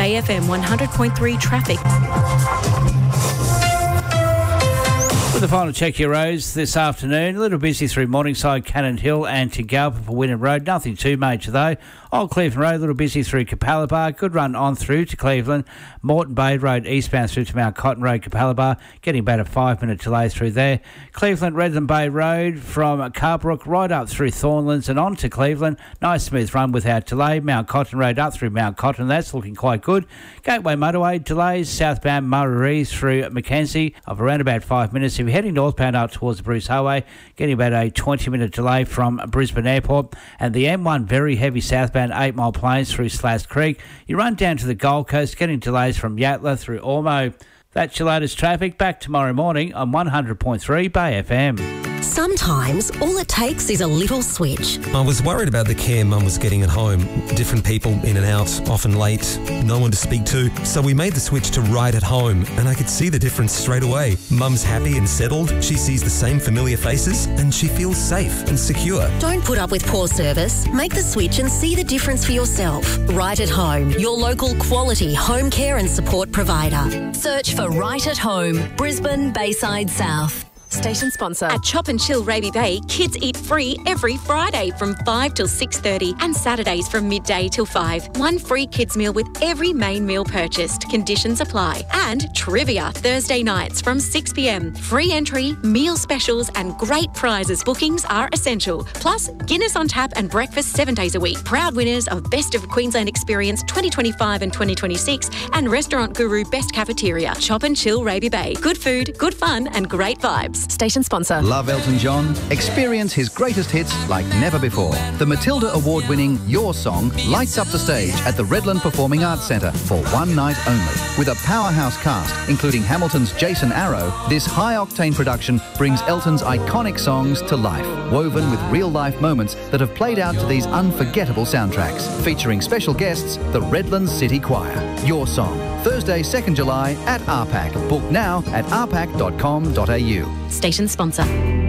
Bay FM 100.3 traffic. With the final check your roads this afternoon, a little busy through Morningside, Cannon Hill and Tingalpa for Wynnum Road. Nothing too major though. Old Cleveland Road, a little busy through Capalaba. Good run on through to Cleveland. Moreton Bay Road eastbound through to Mount Cotton Road, Capalaba. Getting about a 5-minute delay through there. Cleveland Redland Bay Road from Carbrook right up through Thornlands and on to Cleveland. Nice smooth run without delay. Mount Cotton Road up through Mount Cotton. That's looking quite good. Gateway Motorway delays southbound Murray through Mackenzie of around about 5 minutes. If you're heading northbound up towards the Bruce Highway, getting about a 20-minute delay from Brisbane Airport. And the M1 very heavy southbound 8 Mile Plains through Slash Creek. You run down to the Gold Coast, getting delays from Yatala through Ormo. That's your latest traffic. Back tomorrow morning on 100.3 Bay FM. Sometimes all it takes is a little switch. I was worried about the care Mum was getting at home. Different people in and out, often late, no one to speak to. So we made the switch to Right at Home, and I could see the difference straight away. Mum's happy and settled, she sees the same familiar faces, and she feels safe and secure. Don't put up with poor service. Make the switch and see the difference for yourself. Right at Home, your local quality home care and support provider. Search for Right at Home, Brisbane, Bayside South. Station sponsor. At Chop and Chill Raby Bay, kids eat free every Friday from 5 till 6:30 and Saturdays from midday till 5. One free kids meal with every main meal purchased. Conditions apply. And trivia Thursday nights from 6 p.m. Free entry, meal specials and great prizes. Bookings are essential. Plus, Guinness on tap and breakfast 7 days a week. Proud winners of Best of Queensland Experience 2025 and 2026 and Restaurant Guru Best Cafeteria. Chop and Chill Raby Bay. Good food, good fun and great vibes. Station sponsor. Love Elton John? Experience his greatest hits like never before. The Matilda Award-winning Your Song lights up the stage at the Redland Performing Arts Centre for one night only. With a powerhouse cast, including Hamilton's Jason Arrow, this high-octane production brings Elton's iconic songs to life, woven with real-life moments that have played out to these unforgettable soundtracks. Featuring special guests, the Redlands City Choir. Your Song, Thursday, 2nd July at RPAC. Book now at rpac.com.au. Station sponsor.